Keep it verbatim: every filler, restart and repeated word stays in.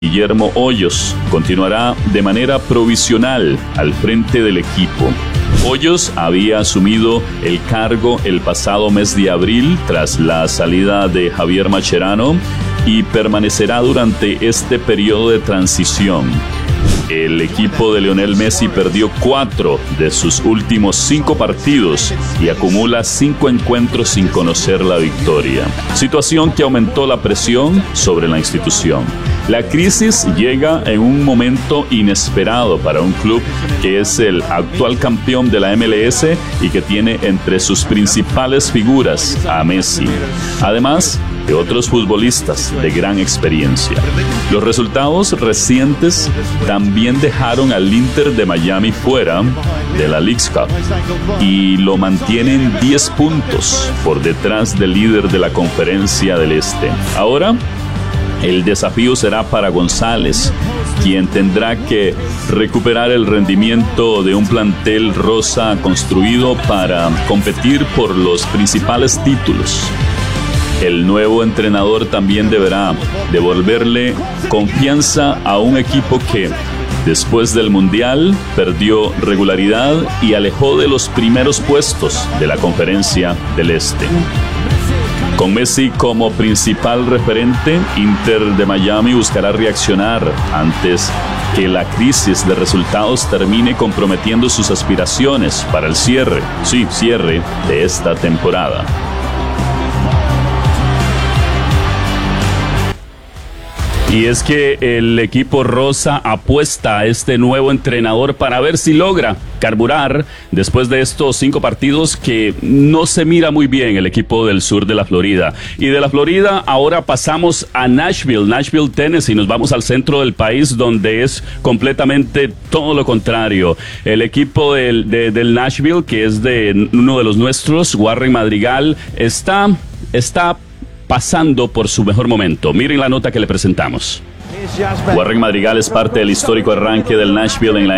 Guillermo Hoyos continuará de manera provisional al frente del equipo. Hoyos había asumido el cargo el pasado mes de abril tras la salida de Javier Mascherano y permanecerá durante este periodo de transición. El equipo de Lionel Messi perdió cuatro de sus últimos cinco partidos y acumula cinco encuentros sin conocer la victoria, situación que aumentó la presión sobre la institución. La crisis llega en un momento inesperado para un club que es el actual campeón de la M L S y que tiene entre sus principales figuras a Messi, además de otros futbolistas de gran experiencia. Los resultados recientes también dejaron al Inter de Miami fuera de la Leagues Cup y lo mantienen diez puntos por detrás del líder de la Conferencia del Este. Ahora, el desafío será para González, quien tendrá que recuperar el rendimiento de un plantel rosa construido para competir por los principales títulos. El nuevo entrenador también deberá devolverle confianza a un equipo que, después del Mundial, perdió regularidad y alejó de los primeros puestos de la Conferencia del Este. Con Messi como principal referente, Inter de Miami buscará reaccionar antes que la crisis de resultados termine comprometiendo sus aspiraciones para el cierre, sí, cierre de esta temporada. Y es que el equipo rosa apuesta a este nuevo entrenador para ver si logra carburar después de estos cinco partidos que no se mira muy bien el equipo del sur de la Florida. Y de la Florida ahora pasamos a Nashville, Nashville, Tennessee. Nos vamos al centro del país donde es completamente todo lo contrario. El equipo del, de, del Nashville, que es de uno de los nuestros, Warren Madrigal, está... está pasando por su mejor momento. Miren la nota que le presentamos. Warren Madrigal es parte del histórico arranque del Nashville en la